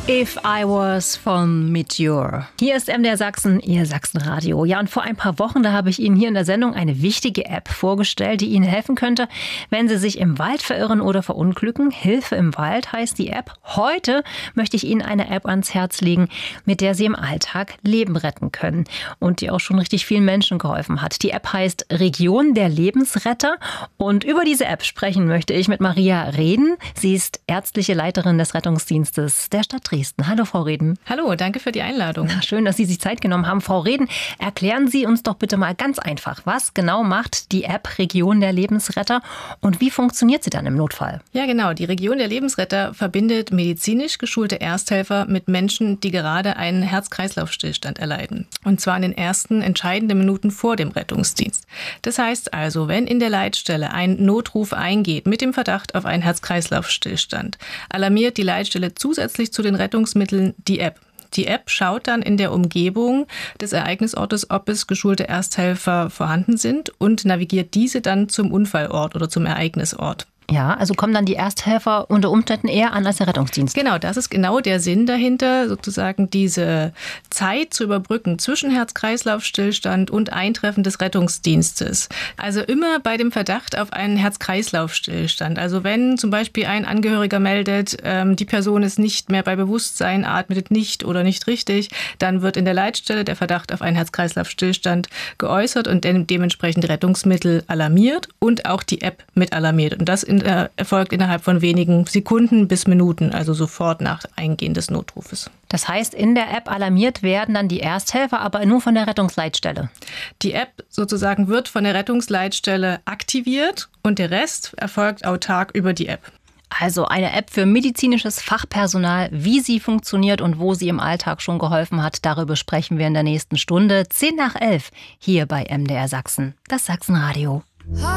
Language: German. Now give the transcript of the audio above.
If I Was von Meteor. Hier ist MDR Sachsen, Ihr Sachsenradio. Ja, und vor ein paar Wochen, da habe ich Ihnen hier in der Sendung eine wichtige App vorgestellt, die Ihnen helfen könnte, wenn Sie sich im Wald verirren oder verunglücken. Hilfe im Wald heißt die App. Heute möchte ich Ihnen eine App ans Herz legen, mit der Sie im Alltag Leben retten können und die auch schon richtig vielen Menschen geholfen hat. Die App heißt Region der Lebensretter und über diese App sprechen möchte ich mit Maria Reden. Sie ist ärztliche Leiterin des Rettungsdienstes der Stadt Dresden. Hallo, Frau Reden. Hallo, danke für die Einladung. Schön, dass Sie sich Zeit genommen haben. Frau Reden, erklären Sie uns doch bitte mal ganz einfach, was genau macht die App Region der Lebensretter und wie funktioniert sie dann im Notfall? Ja, genau. Die Region der Lebensretter verbindet medizinisch geschulte Ersthelfer mit Menschen, die gerade einen Herz-Kreislauf-Stillstand erleiden. Und zwar in den ersten entscheidenden Minuten vor dem Rettungsdienst. Das heißt also, wenn in der Leitstelle ein Notruf eingeht mit dem Verdacht auf einen Herz-Kreislauf-Stillstand, alarmiert die Leitstelle zusätzlich zu den Rettungsmitteln die App. Die App schaut dann in der Umgebung des Ereignisortes, ob es geschulte Ersthelfer vorhanden sind und navigiert diese dann zum Unfallort oder zum Ereignisort. Ja, also kommen dann die Ersthelfer unter Umständen eher an als der Rettungsdienst. Genau, das ist genau der Sinn dahinter, sozusagen diese Zeit zu überbrücken zwischen Herz-Kreislauf-Stillstand und Eintreffen des Rettungsdienstes. Also immer bei dem Verdacht auf einen Herz-Kreislauf-Stillstand. Also wenn zum Beispiel ein Angehöriger meldet, die Person ist nicht mehr bei Bewusstsein, atmet nicht oder nicht richtig, dann wird in der Leitstelle der Verdacht auf einen Herz-Kreislauf-Stillstand geäußert und dementsprechend Rettungsmittel alarmiert und auch die App mit alarmiert. Und das erfolgt innerhalb von wenigen Sekunden bis Minuten, also sofort nach Eingehen des Notrufes. Das heißt, in der App alarmiert werden dann die Ersthelfer, aber nur von der Rettungsleitstelle? Die App sozusagen wird von der Rettungsleitstelle aktiviert und der Rest erfolgt autark über die App. Also eine App für medizinisches Fachpersonal, wie sie funktioniert und wo sie im Alltag schon geholfen hat, darüber sprechen wir in der nächsten Stunde. 10 nach 11 hier bei MDR Sachsen, das Sachsenradio.